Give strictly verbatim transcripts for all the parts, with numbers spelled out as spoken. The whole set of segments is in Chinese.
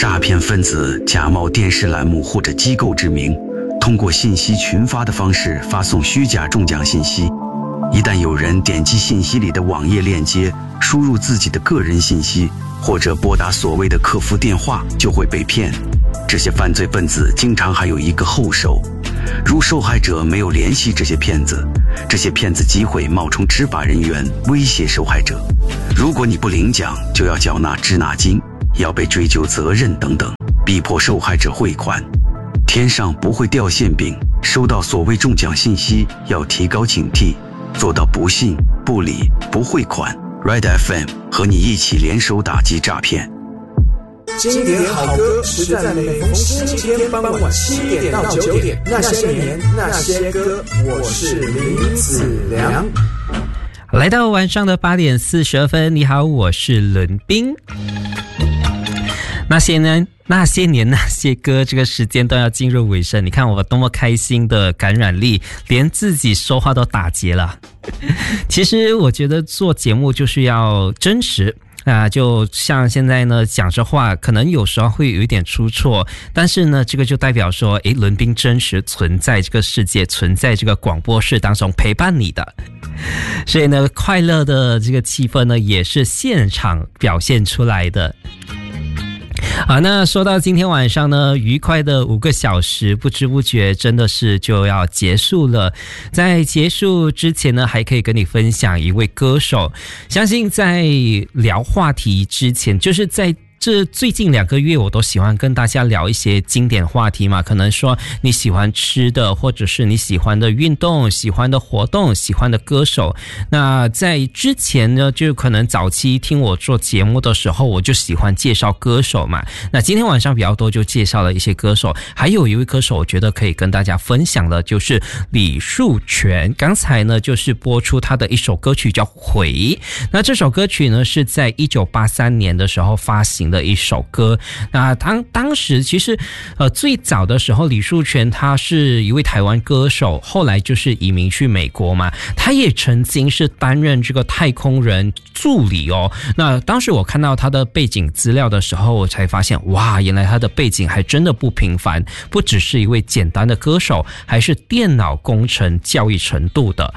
诈骗分子假冒电视栏目或者机构之名，通过信息群发的方式发送虚假中奖信息。一旦有人点击信息里的网页链接，输入自己的个人信息，或者拨打所谓的客服电话，就会被骗。这些犯罪分子经常还有一个后手，如受害者没有联系这些骗子，这些骗子机会冒充执法人员威胁受害者，如果你不领奖，就要缴纳滞纳金，要被追究责任等等，逼迫受害者汇款。天上不会掉馅饼，收到所谓中奖信息要提高警惕，做到不信、不理、不汇款。 Red F M 和你一起联手打击诈骗。 经典好歌实在每逢星期天傍晚七点到九点，那些年那些歌，我是林子良。 来到晚上的八点四十二分，你好，我是伦彬。那些年那些年那些歌，这个时间都要进入尾声，你看我多么开心的感染力，连自己说话都打结了。其实我觉得做节目就是要真实啊、呃，就像现在呢讲着话，可能有时候会有一点出错，但是呢，这个就代表说，诶，伦彬真实存在这个世界，存在这个广播室当中陪伴你的。所以呢，快乐的这个气氛呢，也是现场表现出来的。好，那说到今天晚上呢，愉快的五个小时不知不觉真的是就要结束了。在结束之前呢，还可以跟你分享一位歌手，相信在聊话题之前，就是在这最近两个月我都喜欢跟大家聊一些经典话题嘛，可能说你喜欢吃的，或者是你喜欢的运动、喜欢的活动、喜欢的歌手。那在之前呢，就可能早期听我做节目的时候，我就喜欢介绍歌手嘛。那今天晚上比较多就介绍了一些歌手，还有一位歌手我觉得可以跟大家分享的就是李树泉。刚才呢就是播出他的一首歌曲叫《回》，那这首歌曲呢是在一九八三年的时候发行的一首歌。那当当时其实呃最早的时候，李树泉他是一位台湾歌手，后来就是移民去美国嘛，他也曾经是担任这个太空人助理哦。那当时我看到他的背景资料的时候，我才发现哇，原来他的背景还真的不平凡，不只是一位简单的歌手，还是电脑工程教育程度的。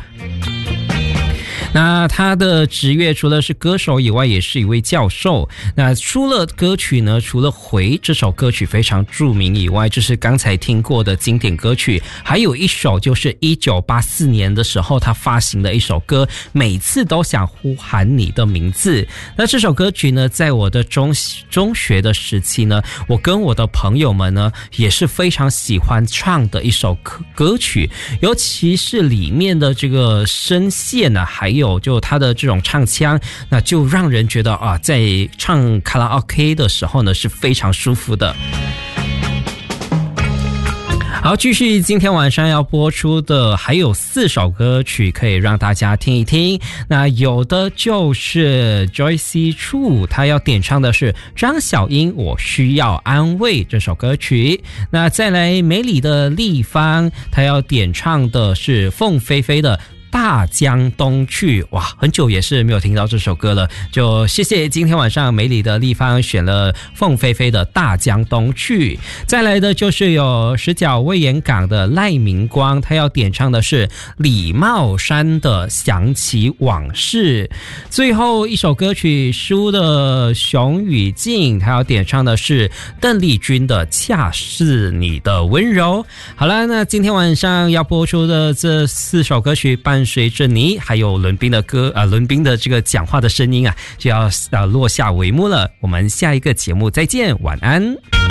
那他的职业除了是歌手以外，也是一位教授。那除了歌曲呢，除了《回》这首歌曲非常著名以外，就是刚才听过的经典歌曲，还有一首就是一九八四年的时候他发行的一首歌，每次都想呼喊你的名字。那这首歌曲呢，在我的中中学的时期呢，我跟我的朋友们呢也是非常喜欢唱的一首歌曲，尤其是里面的这个声线呢，还有就他的这种唱腔，那就让人觉得啊，在唱卡拉 OK 的时候呢是非常舒服的。好，继续今天晚上要播出的还有四首歌曲可以让大家听一听。那有的就是 Joyce Chu 他要点唱的是张小英《我需要安慰》这首歌曲。那再来美里的立方，他要点唱的是凤飞飞的大江东去。哇，很久也是没有听到这首歌了，就谢谢今天晚上美里的立方选了凤飞飞的大江东去。再来的就是有石角威严港的赖明光，他要点唱的是李茂山的想起往事。最后一首歌曲书的熊与静，他要点唱的是邓丽君的恰似你的温柔。好了，那今天晚上要播出的这四首歌曲伴随着你还有伦彬的歌啊、呃，伦彬的这个讲话的声音啊，就要呃落下帷幕了。我们下一个节目再见，晚安。